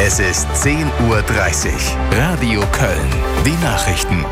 Es ist 10:30 Uhr. Radio Köln. Die Nachrichten.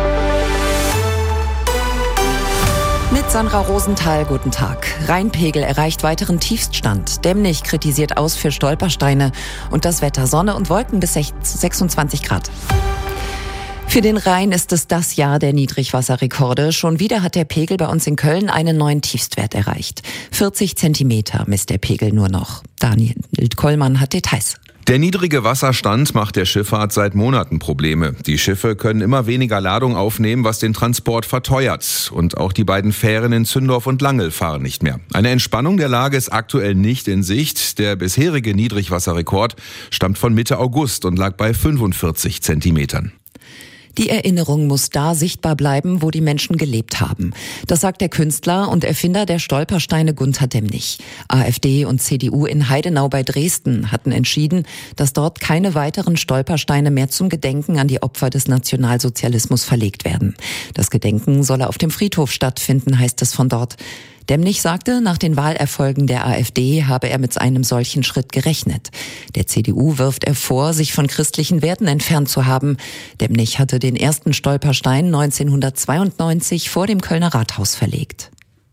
Mit Sandra Rosenthal, guten Tag. Rheinpegel erreicht weiteren Tiefststand. Demnig kritisiert aus für Stolpersteine. Und das Wetter: Sonne und Wolken bis 26 Grad. Für den Rhein ist es das Jahr der Niedrigwasserrekorde. Schon wieder hat der Pegel bei uns in Köln einen neuen Tiefstwert erreicht. 40 Zentimeter misst der Pegel nur noch. Daniel Kollmann hat Details. Der niedrige Wasserstand macht der Schifffahrt seit Monaten Probleme. Die Schiffe können immer weniger Ladung aufnehmen, was den Transport verteuert. Und auch die beiden Fähren in Zündorf und Langel fahren nicht mehr. Eine Entspannung der Lage ist aktuell nicht in Sicht. Der bisherige Niedrigwasserrekord stammt von Mitte August und lag bei 45 Zentimetern. Die Erinnerung muss da sichtbar bleiben, wo die Menschen gelebt haben. Das sagt der Künstler und Erfinder der Stolpersteine Gunter Demnig. AfD und CDU in Heidenau bei Dresden hatten entschieden, dass dort keine weiteren Stolpersteine mehr zum Gedenken an die Opfer des Nationalsozialismus verlegt werden. Das Gedenken solle auf dem Friedhof stattfinden, heißt es von dort. Demnig sagte, nach den Wahlerfolgen der AfD habe er mit einem solchen Schritt gerechnet. Der CDU wirft er vor, sich von christlichen Werten entfernt zu haben. Demnig hatte den ersten Stolperstein 1992 vor dem Kölner Rathaus verlegt.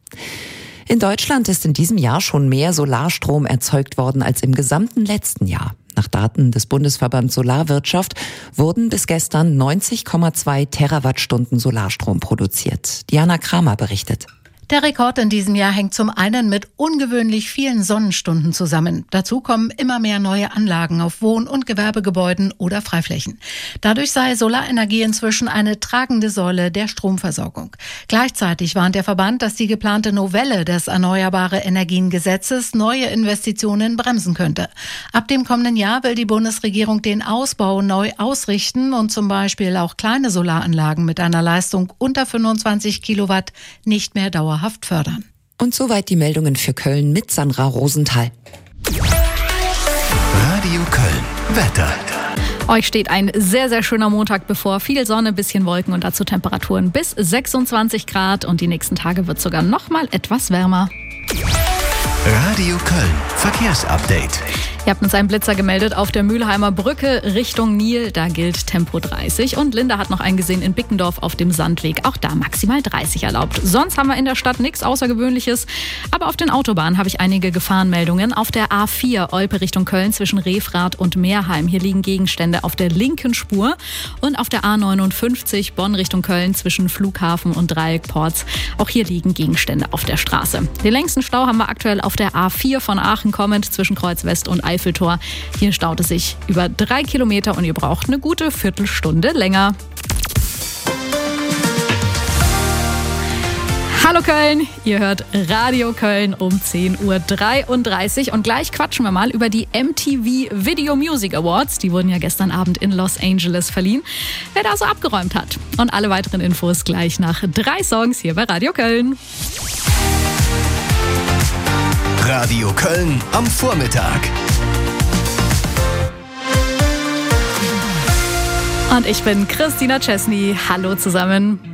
In Deutschland ist in diesem Jahr schon mehr Solarstrom erzeugt worden als im gesamten letzten Jahr. Nach Daten des Bundesverbands Solarwirtschaft wurden bis gestern 90,2 Terawattstunden Solarstrom produziert. Diana Kramer berichtet. Der Rekord in diesem Jahr hängt zum einen mit ungewöhnlich vielen Sonnenstunden zusammen. Dazu kommen immer mehr neue Anlagen auf Wohn- und Gewerbegebäuden oder Freiflächen. Dadurch sei Solarenergie inzwischen eine tragende Säule der Stromversorgung. Gleichzeitig warnt der Verband, dass die geplante Novelle des Erneuerbare Energien-Gesetzes neue Investitionen bremsen könnte. Ab dem kommenden Jahr will die Bundesregierung den Ausbau neu ausrichten und zum Beispiel auch kleine Solaranlagen mit einer Leistung unter 25 Kilowatt nicht mehr dauerhaft fördern. Und soweit die Meldungen für Köln mit Sandra Rosenthal. Radio Köln. Wetter. Euch steht ein sehr, sehr schöner Montag bevor. Viel Sonne, bisschen Wolken und dazu Temperaturen bis 26 Grad. Und die nächsten Tage wird sogar noch mal etwas wärmer. Radio Köln. Verkehrsupdate. Ihr habt uns einen Blitzer gemeldet auf der Mülheimer Brücke Richtung Nil. Da gilt Tempo 30. Und Linda hat noch einen gesehen in Bickendorf auf dem Sandweg. Auch da maximal 30 erlaubt. Sonst haben wir in der Stadt nichts Außergewöhnliches. Aber auf den Autobahnen habe ich einige Gefahrenmeldungen. Auf der A4 Olpe Richtung Köln zwischen Refrath und Meerheim. Hier liegen Gegenstände auf der linken Spur. Und auf der A59 Bonn Richtung Köln zwischen Flughafen und Dreieckports. Auch hier liegen Gegenstände auf der Straße. Den längsten Stau haben wir aktuell auf der A4 von Aachen kommend zwischen Kreuz West und Eiffeltor. Hier staut es sich über 3 Kilometer und ihr braucht eine gute Viertelstunde länger. Hallo Köln, ihr hört Radio Köln um 10:33 Uhr und gleich quatschen wir mal über die MTV Video Music Awards. Die wurden ja gestern Abend in Los Angeles verliehen. Wer da so abgeräumt hat. Und alle weiteren Infos gleich nach 3 Songs hier bei Radio Köln. Radio Köln am Vormittag. Und ich bin Christina Chesney. Hallo zusammen.